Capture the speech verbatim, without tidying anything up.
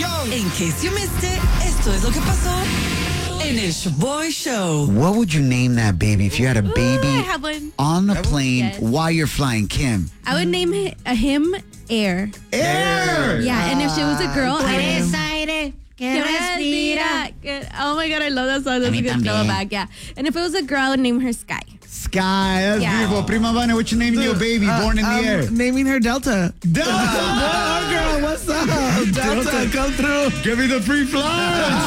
In case you missed it, esto es lo que pasó en el Shaboy Show. What would you name that baby if you had a baby Ooh, I have one. on the plane Yes. while you're flying, Kim? I would name hi- uh, him Air. Air! Yeah, and if she was a girl, I would aire que Que respira. Que- Oh my God, I love that song. That's A a mí good también. throwback. Yeah, and if it was a girl, I would name her Sky. Sky, that's Yeah. beautiful. Prima Vane, what you naming your baby born in the I'm air? naming her Delta. Delta! Oh, girl, what's up? Delta, come through. Give me the free flight!